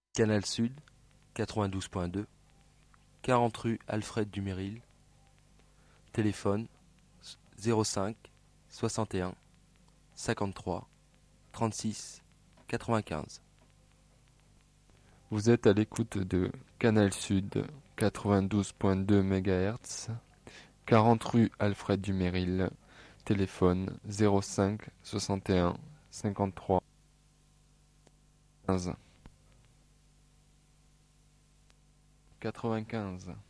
Canal Sud, 92.2, 40 rue Alfred Duméril, téléphone 05 61 53 36 95. Vous êtes à l'écoute de Canal Sud 92.2 MHz, 40 rue Alfred Duméril, téléphone 05 61 53 15 95.